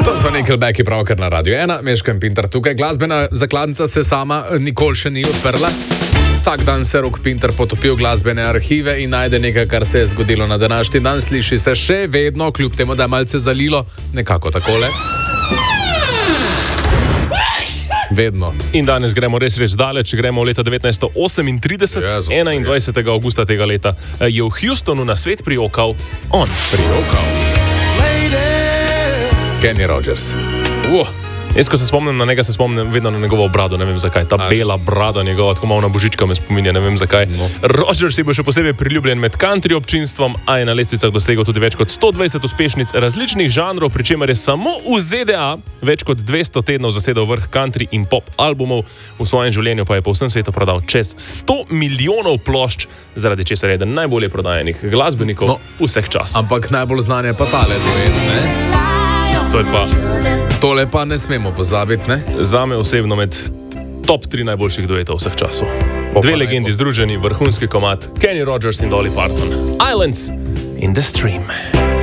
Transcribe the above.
To so Nickelbacki pravkar na Radio 1, Meško in Pintar tukaj. Glasbena zakladnica se sama nikoli še ni odprla. Vsak dan se Rok Pintar potopi v glasbene arhive in najde nekaj, kar se je zgodilo na današnji dan. Sliši se še vedno, kljub temu, da je malce zalilo, nekako takole. Vedno. In danes gremo res daleč, gremo v leta 1938, 21. augusta tega leta, je v Houstonu na svet prijokal on. Kenny Rogers. Jaz, ko se spomnim na njega, se spomnim vedno na njegovo brado, ne vem zakaj. Ta bela brada njegova, tako malo na božička me spominja, ne vem zakaj. No. Rogers je bil še posebej priljubljen med country občinstvom, a je na lestvicah dosegel tudi več kot 120 uspešnic različnih žanrov, pri čemer je samo v ZDA več kot 200 tednov zasedal vrh country in pop albumov. V svojem življenju pa je po vsem svetu prodal čez 100 milijonov plošč, zaradi česar je eden najbolje prodajenih glasbenikov vseh časov. Ampak najbolj znan je pa tale duet, ne? Tole pa ne smemo pozabiti, ne? Zame osebno med top 3 najboljših duetov vseh časov. Dve legendi združeni, vrhunski komad, Kenny Rogers in Dolly Parton. Islands in the Stream.